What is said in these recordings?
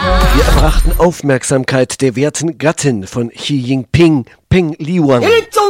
Wir erbrachten Aufmerksamkeit der werten Gattin von Xi Jinping, Peng Liyuan,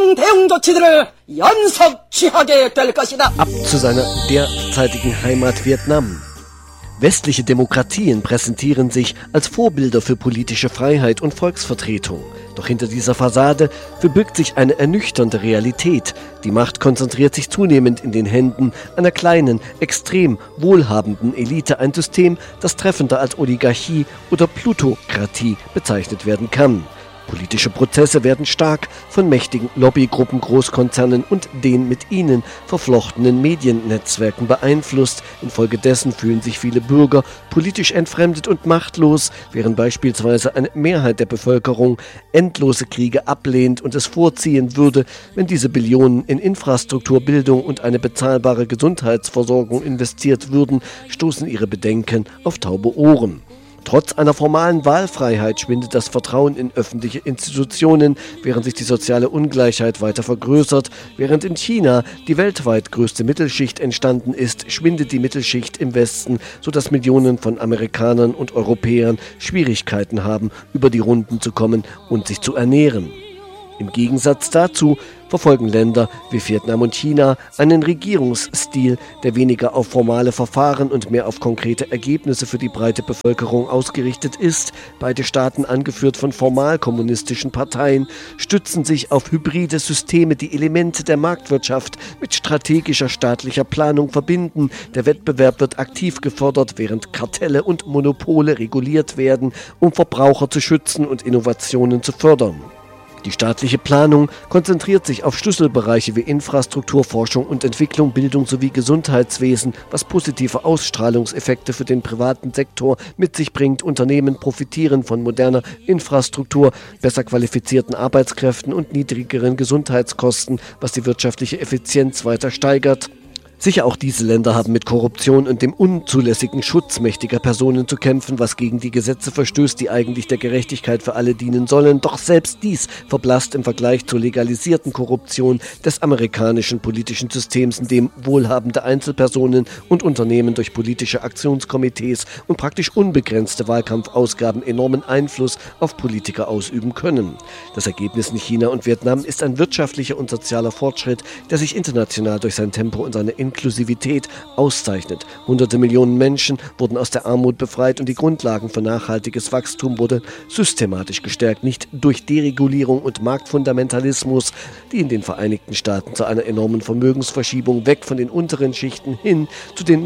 ab zu seiner derzeitigen Heimat Vietnam. Westliche Demokratien präsentieren sich als Vorbilder für politische Freiheit und Volksvertretung. Doch hinter dieser Fassade verbirgt sich eine ernüchternde Realität. Die Macht konzentriert sich zunehmend in den Händen einer kleinen, extrem wohlhabenden Elite, ein System, das treffender als Oligarchie oder Plutokratie bezeichnet werden kann. Politische Prozesse werden stark von mächtigen Lobbygruppen, Großkonzernen und den mit ihnen verflochtenen Mediennetzwerken beeinflusst. Infolgedessen fühlen sich viele Bürger politisch entfremdet und machtlos, während beispielsweise eine Mehrheit der Bevölkerung endlose Kriege ablehnt und es vorziehen würde, wenn diese Billionen in Infrastruktur, Bildung und eine bezahlbare Gesundheitsversorgung investiert würden, stoßen ihre Bedenken auf taube Ohren. Trotz einer formalen Wahlfreiheit schwindet das Vertrauen in öffentliche Institutionen, während sich die soziale Ungleichheit weiter vergrößert. Während in China die weltweit größte Mittelschicht entstanden ist, schwindet die Mittelschicht im Westen, sodass Millionen von Amerikanern und Europäern Schwierigkeiten haben, über die Runden zu kommen und sich zu ernähren. Im Gegensatz dazu verfolgen Länder wie Vietnam und China einen Regierungsstil, der weniger auf formale Verfahren und mehr auf konkrete Ergebnisse für die breite Bevölkerung ausgerichtet ist. Beide Staaten, angeführt von formal kommunistischen Parteien, stützen sich auf hybride Systeme, die Elemente der Marktwirtschaft mit strategischer staatlicher Planung verbinden. Der Wettbewerb wird aktiv gefördert, während Kartelle und Monopole reguliert werden, um Verbraucher zu schützen und Innovationen zu fördern. Die staatliche Planung konzentriert sich auf Schlüsselbereiche wie Infrastruktur, Forschung und Entwicklung, Bildung sowie Gesundheitswesen, was positive Ausstrahlungseffekte für den privaten Sektor mit sich bringt. Unternehmen profitieren von moderner Infrastruktur, besser qualifizierten Arbeitskräften und niedrigeren Gesundheitskosten, was die wirtschaftliche Effizienz weiter steigert. Sicher auch diese Länder haben mit Korruption und dem unzulässigen Schutz mächtiger Personen zu kämpfen, was gegen die Gesetze verstößt, die eigentlich der Gerechtigkeit für alle dienen sollen. Doch selbst dies verblasst im Vergleich zur legalisierten Korruption des amerikanischen politischen Systems, in dem wohlhabende Einzelpersonen und Unternehmen durch politische Aktionskomitees und praktisch unbegrenzte Wahlkampfausgaben enormen Einfluss auf Politiker ausüben können. Das Ergebnis in China und Vietnam ist ein wirtschaftlicher und sozialer Fortschritt, der sich international durch sein Tempo und seine Inklusivität auszeichnet. Hunderte Millionen Menschen wurden aus der Armut befreit und die Grundlagen für nachhaltiges Wachstum wurden systematisch gestärkt, nicht durch Deregulierung und Marktfundamentalismus, die in den Vereinigten Staaten zu einer enormen Vermögensverschiebung weg von den unteren Schichten hin zu den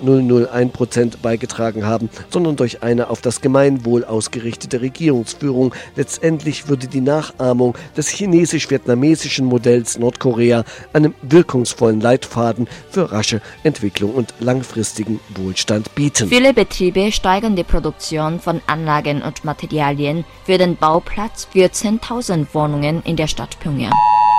0,001% beigetragen haben, sondern durch eine auf das Gemeinwohl ausgerichtete Regierungsführung. Letztendlich würde die Nachahmung des chinesisch-vietnamesischen Modells Nordkorea einem wirkungsvollen Leitfaden für rasche Entwicklung und langfristigen Wohlstand bieten. Viele Betriebe steigern die Produktion von Anlagen und Materialien für den Bauplatz für 10.000 Wohnungen in der Stadt Pyongyang.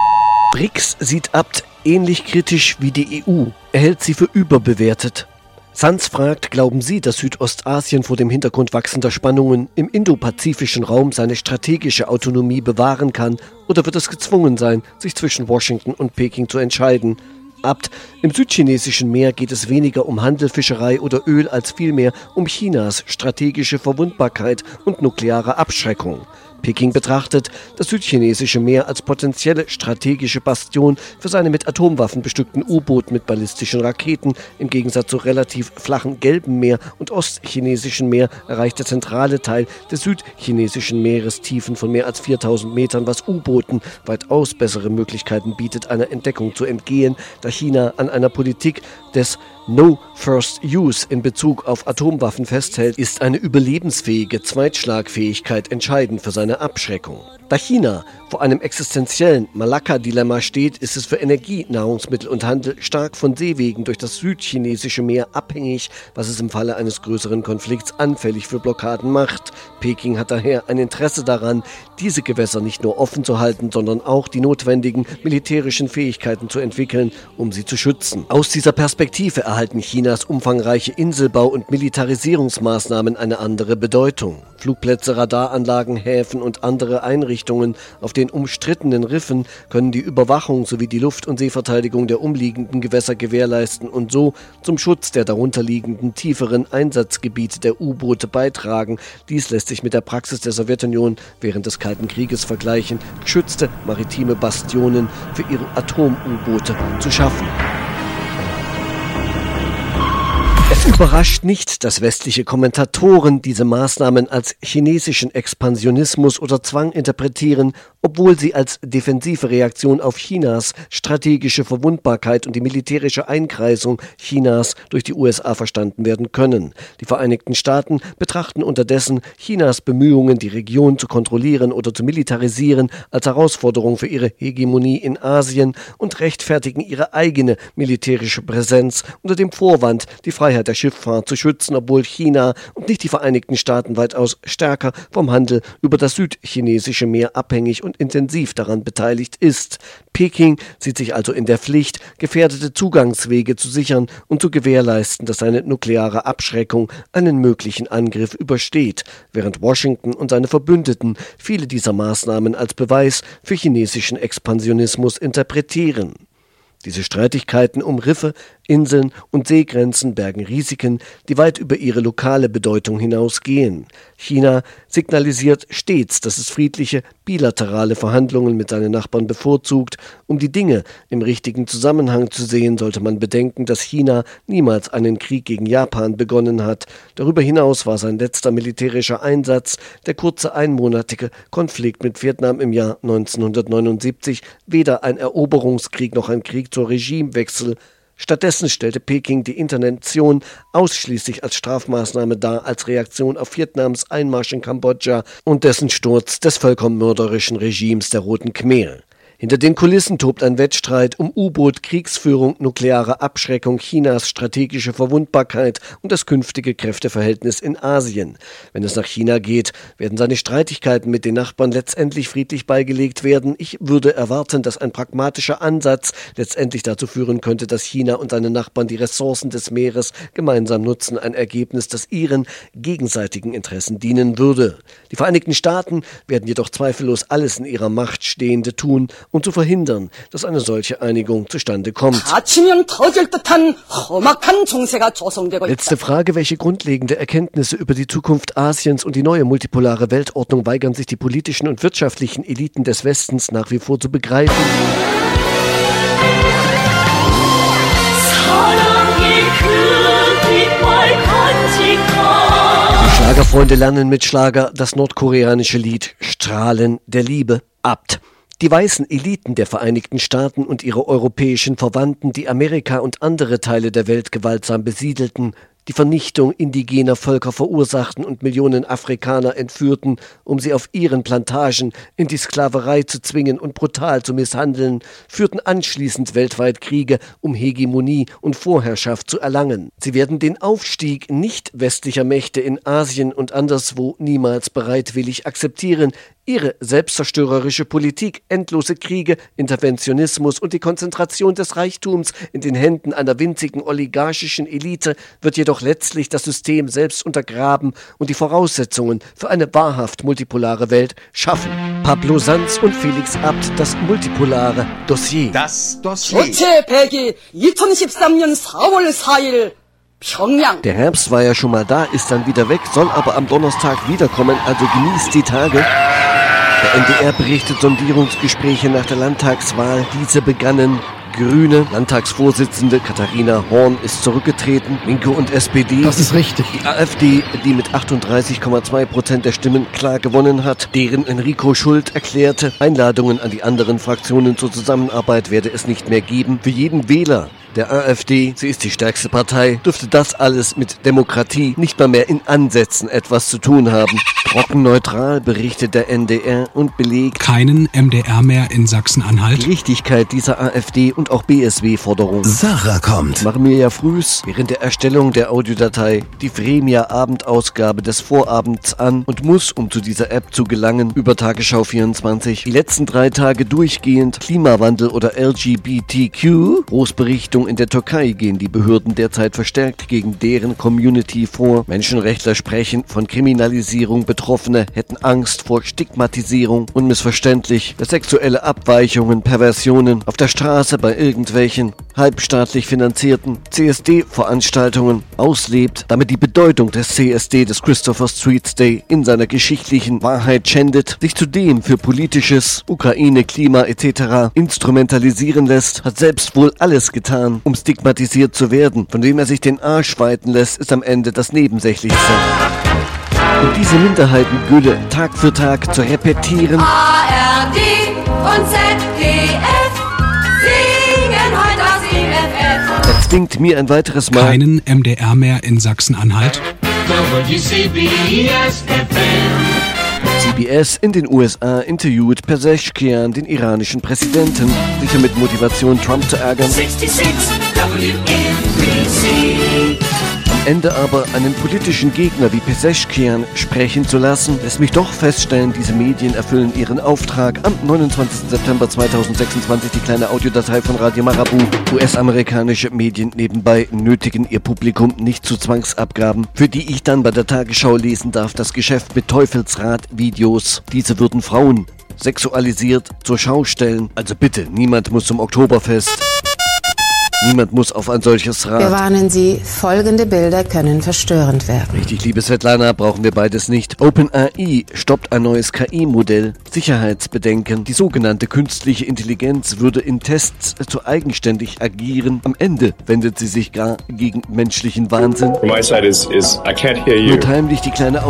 BRICS sieht Abt ähnlich kritisch wie die EU. Er hält sie für überbewertet. Sanz fragt, glauben Sie, dass Südostasien vor dem Hintergrund wachsender Spannungen im indopazifischen Raum seine strategische Autonomie bewahren kann, oder wird es gezwungen sein, sich zwischen Washington und Peking zu entscheiden? Abt, im südchinesischen Meer geht es weniger um Handel, Fischerei oder Öl als vielmehr um Chinas strategische Verwundbarkeit und nukleare Abschreckung. Peking betrachtet das südchinesische Meer als potenzielle strategische Bastion für seine mit Atomwaffen bestückten U-Boote mit ballistischen Raketen. Im Gegensatz zu relativ flachen Gelben Meer und Ostchinesischen Meer erreicht der zentrale Teil des südchinesischen Meeres Tiefen von mehr als 4000 Metern, was U-Booten weitaus bessere Möglichkeiten bietet, einer Entdeckung zu entgehen, da China an einer Politik des No First Use in Bezug auf Atomwaffen festhält, ist eine überlebensfähige Zweitschlagfähigkeit entscheidend für seine Abschreckung. Da China vor einem existenziellen Malakka-Dilemma steht, ist es für Energie, Nahrungsmittel und Handel stark von Seewegen durch das südchinesische Meer abhängig, was es im Falle eines größeren Konflikts anfällig für Blockaden macht. Peking hat daher ein Interesse daran, diese Gewässer nicht nur offen zu halten, sondern auch die notwendigen militärischen Fähigkeiten zu entwickeln, um sie zu schützen. Aus dieser Perspektive erhalten Chinas umfangreiche Inselbau- und Militarisierungsmaßnahmen eine andere Bedeutung. Flugplätze, Radaranlagen, Häfen und andere Einrichtungen auf den umstrittenen Riffen können die Überwachung sowie die Luft- und Seeverteidigung der umliegenden Gewässer gewährleisten und so zum Schutz der darunterliegenden tieferen Einsatzgebiete der U-Boote beitragen. Dies lässt sich mit der Praxis der Sowjetunion während des Kalten Krieges vergleichen, geschützte maritime Bastionen für ihre Atom-U-Boote zu schaffen. Es überrascht nicht, dass westliche Kommentatoren diese Maßnahmen als chinesischen Expansionismus oder Zwang interpretieren, obwohl sie als defensive Reaktion auf Chinas strategische Verwundbarkeit und die militärische Einkreisung Chinas durch die USA verstanden werden können. Die Vereinigten Staaten betrachten unterdessen Chinas Bemühungen, die Region zu kontrollieren oder zu militarisieren, als Herausforderung für ihre Hegemonie in Asien und rechtfertigen ihre eigene militärische Präsenz unter dem Vorwand, die Freiheit der Schifffahrt zu schützen, obwohl China und nicht die Vereinigten Staaten weitaus stärker vom Handel über das südchinesische Meer abhängig und intensiv daran beteiligt ist. Peking sieht sich also in der Pflicht, gefährdete Zugangswege zu sichern und zu gewährleisten, dass seine nukleare Abschreckung einen möglichen Angriff übersteht, während Washington und seine Verbündeten viele dieser Maßnahmen als Beweis für chinesischen Expansionismus interpretieren. Diese Streitigkeiten um Riffe, Inseln und Seegrenzen bergen Risiken, die weit über ihre lokale Bedeutung hinausgehen. China signalisiert stets, dass es friedliche, bilaterale Verhandlungen mit seinen Nachbarn bevorzugt. Um die Dinge im richtigen Zusammenhang zu sehen, sollte man bedenken, dass China niemals einen Krieg gegen Japan begonnen hat. Darüber hinaus war sein letzter militärischer Einsatz der kurze einmonatige Konflikt mit Vietnam im Jahr 1979 weder ein Eroberungskrieg noch ein Krieg zur Regimewechsel. Stattdessen stellte Peking die Intervention ausschließlich als Strafmaßnahme dar, als Reaktion auf Vietnams Einmarsch in Kambodscha und dessen Sturz des völkermörderischen Regimes der Roten Khmer. Hinter den Kulissen tobt ein Wettstreit um U-Boot, Kriegsführung, nukleare Abschreckung, Chinas strategische Verwundbarkeit und das künftige Kräfteverhältnis in Asien. Wenn es nach China geht, werden seine Streitigkeiten mit den Nachbarn letztendlich friedlich beigelegt werden. Ich würde erwarten, dass ein pragmatischer Ansatz letztendlich dazu führen könnte, dass China und seine Nachbarn die Ressourcen des Meeres gemeinsam nutzen, ein Ergebnis, das ihren gegenseitigen Interessen dienen würde. Die Vereinigten Staaten werden jedoch zweifellos alles in ihrer Macht Stehende tun, um zu verhindern, dass eine solche Einigung zustande kommt. Letzte Frage: Welche grundlegende Erkenntnisse über die Zukunft Asiens und die neue multipolare Weltordnung weigern sich die politischen und wirtschaftlichen Eliten des Westens nach wie vor zu begreifen? Die Schlagerfreunde lernen mit Schlager das nordkoreanische Lied Strahlen der Liebe Abt. Die weißen Eliten der Vereinigten Staaten und ihre europäischen Verwandten, die Amerika und andere Teile der Welt gewaltsam besiedelten, die Vernichtung indigener Völker verursachten und Millionen Afrikaner entführten, um sie auf ihren Plantagen in die Sklaverei zu zwingen und brutal zu misshandeln, führten anschließend weltweit Kriege, um Hegemonie und Vorherrschaft zu erlangen. Sie werden den Aufstieg nicht westlicher Mächte in Asien und anderswo niemals bereitwillig akzeptieren. Ihre selbstzerstörerische Politik, endlose Kriege, Interventionismus und die Konzentration des Reichtums in den Händen einer winzigen oligarchischen Elite wird jedoch letztlich das System selbst untergraben und die Voraussetzungen für eine wahrhaft multipolare Welt schaffen. Pablo Sanz und Felix Abt, das multipolare Dossier. Das Dossier. Der Herbst war ja schon mal da, ist dann wieder weg, soll aber am Donnerstag wiederkommen, also genießt die Tage. Der NDR berichtet Sondierungsgespräche nach der Landtagswahl. Diese begannen. Grüne Landtagsvorsitzende Katharina Horn ist zurückgetreten. Linke und SPD. Das ist richtig. Die AfD, die mit 38,2% der Stimmen klar gewonnen hat, deren Enrico Schult erklärte, Einladungen an die anderen Fraktionen zur Zusammenarbeit werde es nicht mehr geben. Für jeden Wähler der AfD, sie ist die stärkste Partei, dürfte das alles mit Demokratie nicht mal mehr in Ansätzen etwas zu tun haben. Trockenneutral berichtet der NDR und belegt keinen MDR mehr in Sachsen-Anhalt. Die Richtigkeit dieser AfD und auch BSW-Forderung. Sarah kommt. Machen wir ja frühs während der Erstellung der Audiodatei die Vremia-Abendausgabe des Vorabends an und muss, um zu dieser App zu gelangen, über Tagesschau 24 die letzten 3 Tage durchgehend Klimawandel oder LGBTQ, Großberichtung Richtung in der Türkei gehen die Behörden derzeit verstärkt gegen deren Community vor. Menschenrechtler sprechen von Kriminalisierung. Betroffene hätten Angst vor Stigmatisierung. Unmissverständlich, wer sexuelle Abweichungen, Perversionen auf der Straße bei irgendwelchen halbstaatlich finanzierten CSD-Veranstaltungen auslebt, damit die Bedeutung des CSD, des Christopher Street Day, in seiner geschichtlichen Wahrheit schändet, sich zudem für politisches, Ukraine, Klima etc. instrumentalisieren lässt, hat selbst wohl alles getan, um stigmatisiert zu werden. Von dem er sich den Arsch weiten lässt, ist am Ende das Nebensächlichste. Und diese Minderheitengülle Tag für Tag zu repetieren. ARD und ZDF singen heute das EFF. Erzwingt mir ein weiteres Mal Keinen MDR mehr in Sachsen-Anhalt. CBS in den USA interviewt Pezeshkian, den iranischen Präsidenten, sicher mit Motivation, Trump zu ärgern. 66 WNBC. Am Ende aber einen politischen Gegner wie Pezeshkian sprechen zu lassen, lässt mich doch feststellen, diese Medien erfüllen ihren Auftrag. Am 29. September 2026 die kleine Audiodatei von Radio Marabu. US-amerikanische Medien nebenbei nötigen ihr Publikum nicht zu Zwangsabgaben, für die ich dann bei der Tagesschau lesen darf, das Geschäft mit Teufelsrad-Videos. Diese würden Frauen sexualisiert zur Schau stellen. Also bitte, niemand muss zum Oktoberfest. Niemand muss auf ein solches Rad. Wir warnen Sie, folgende Bilder können verstörend werden. Richtig, liebe Svetlana, brauchen wir beides nicht. OpenAI stoppt ein neues KI-Modell. Sicherheitsbedenken. Die sogenannte künstliche Intelligenz würde in Tests zu eigenständig agieren. Am Ende wendet sie sich gar gegen menschlichen Wahnsinn. From my side is I can't hear you. Wird heimlich die kleine